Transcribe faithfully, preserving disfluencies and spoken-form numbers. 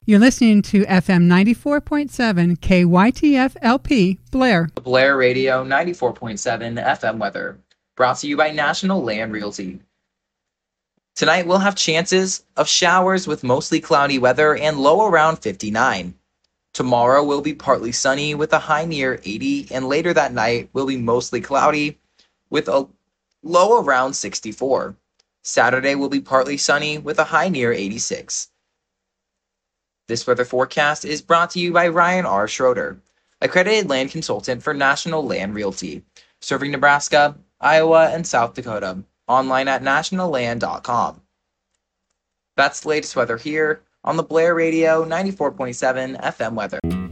You're listening to F M ninety-four point seven K Y T F L P Blair. Blair Radio ninety-four point seven F M weather, brought to you by National Land Realty. Tonight we'll have chances of showers with mostly cloudy weather and low around fifty-nine. Tomorrow will be partly sunny with a high near eighty, and later that night will be mostly cloudy with a low around sixty-four. Saturday will be partly sunny with a high near eighty-six. This weather forecast is brought to you by Ryan R. Schroeder, accredited land consultant for National Land Realty, serving Nebraska, Iowa, and South Dakota. Online at national land dot com. That's the latest weather here on the Blair Radio ninety-four point seven F M weather.